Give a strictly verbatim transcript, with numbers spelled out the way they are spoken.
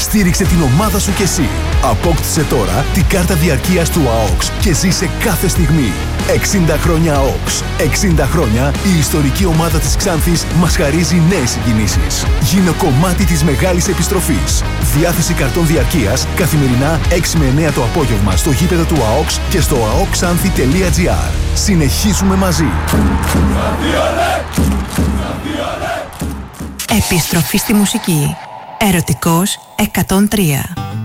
Στήριξε την ομάδα σου κι εσύ. Απόκτησε τώρα την κάρτα διαρκείας του ΑΟΚΣ και ζήσε κάθε στιγμή. εξήντα χρόνια ΑΟΚΣ. εξήντα χρόνια η ιστορική ομάδα της Ξάνθης μας χαρίζει νέες συγκινήσεις. Γίνε κομμάτι της μεγάλης επιστροφής. Διάθεση καρτών διαρκείας καθημερινά έξι με εννέα το απόγευμα στο γήπεδο του ΑΟΚΣ και στο aoxanthi τελεία gr. Συνεχίζουμε μαζί. Επιστροφή στη μουσική. Ερωτικός εκατόν τρία.